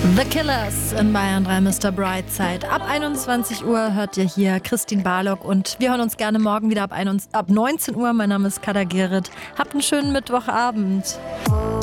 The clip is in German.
The Killers in Bayern 3, Mr. Brightside. Ab 21 Uhr hört ihr hier Christine Barlock und wir hören uns gerne morgen wieder ab 19 Uhr. Mein Name ist Kada Gerrit. Habt einen schönen Mittwochabend.